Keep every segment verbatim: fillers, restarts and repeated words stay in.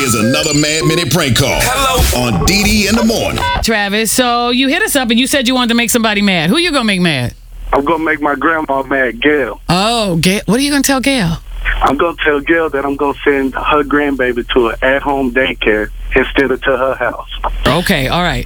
Here's another Mad Minute prank call. Hello. On D D in the morning. Travis, so you hit us up and you said you wanted to make somebody mad. Who you gonna make mad? I'm going to make my grandma mad, Gail. Oh, Gail. What are you gonna tell Gail? I'm going to tell Gail that I'm going to send her grandbaby to an at-home daycare instead of to her house. Okay, all right.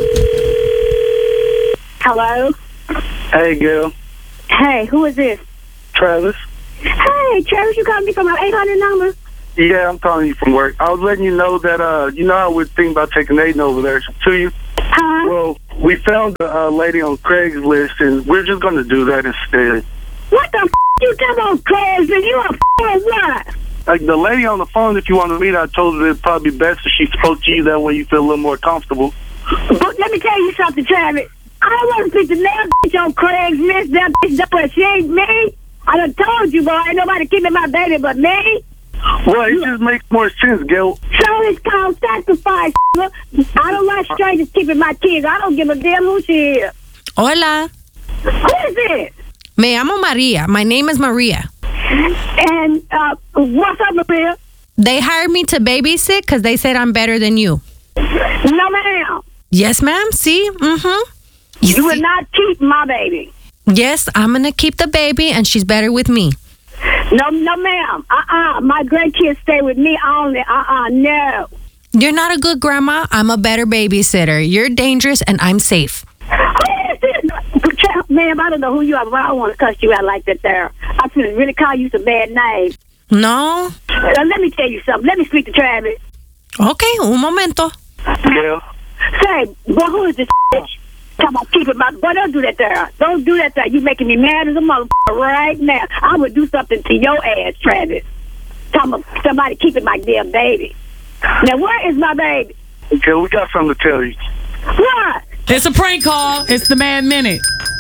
Hello? Hey, Gail. Hey, who is this? Travis. Hey, Travis, you calling me from my eight hundred number? Yeah, I'm calling you from work. I was letting you know that, uh, you know how we're thinking about taking Aiden over there to you? Huh? Well, we found a uh, lady on Craigslist, and we're just going to do that instead. What the f*** you talking about, Craigslist? You a f*** or what? Like, the lady on the phone, if you want to meet, I told her it'd probably be best if she spoke to you. That way you feel a little more comfortable. But let me tell you something, Travis. I don't want to speak to that bitch on Craigslist. That bitch don't she ain't me. I done told you, boy, ain't nobody keeping my baby but me. Well, it just makes more sense, Gail. So it's called sacrifice. I don't like strangers keeping my kids. I don't give a damn who she is. Hola. Who is it? Me llamo Maria. My name is Maria. And uh, what's up, Maria? They hired me to babysit because they said I'm better than you. No, ma'am. Yes, ma'am. See? Mm-hmm. You will not keep my baby. Yes, I'm going to keep the baby, and she's better with me. No, no, ma'am. Uh-uh. My grandkids stay with me only. Uh-uh. No. You're not a good grandma. I'm a better babysitter. You're dangerous, and I'm safe. Who is this? Ma'am, I don't know who you are, but I don't want to cuss you out like that there. I should really call you some bad names. No? Uh, let me tell you something. Let me speak to Travis. Okay, un momento. Gail. Say, boy, who is this bitch? Come on, keep it, my boy. Don't do that there. Don't do that there. You making me mad as a motherfucker right now. I would do something to your ass, Travis. Come on, somebody keeping my damn baby. Now, where is my baby? Gail, we got something to tell you. What? It's a prank call. It's the Mad Minute.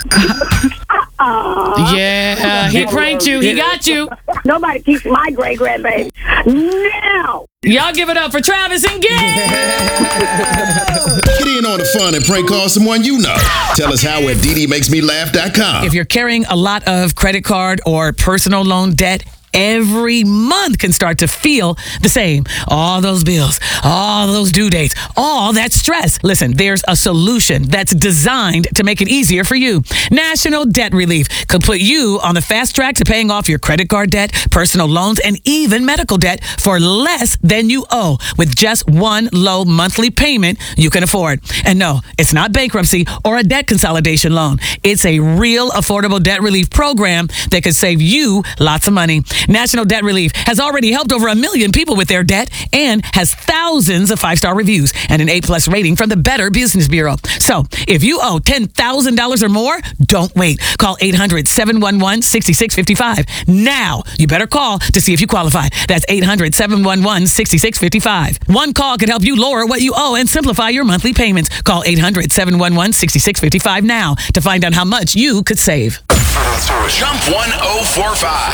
Uh, Yeah, he pranked you. He got you. Nobody keeps my great grandbaby. No. Y'all give it up for Travis and Gail. Get in on the fun and prank call someone you know. Tell us how at D D makes me laugh dot com. If you're carrying a lot of credit card or personal loan debt, every month can start to feel the same. All those bills, all those due dates, all that stress. Listen, there's a solution that's designed to make it easier for you. National Debt Relief could put you on the fast track to paying off your credit card debt, personal loans, and even medical debt for less than you owe with just one low monthly payment you can afford. And no, it's not bankruptcy or a debt consolidation loan. It's a real affordable debt relief program that could save you lots of money. National Debt Relief has already helped over a million people with their debt and has thousands of five-star reviews and an A-plus rating from the Better Business Bureau. So if you owe ten thousand dollars or more, don't wait. Call eight hundred, seven one one, six six five five. Now, you better call to see if you qualify. That's eight hundred, seven one one, six six five five. One call could help you lower what you owe and simplify your monthly payments. Call eight hundred, seven one one, six six five five now to find out how much you could save. Jump one oh four five.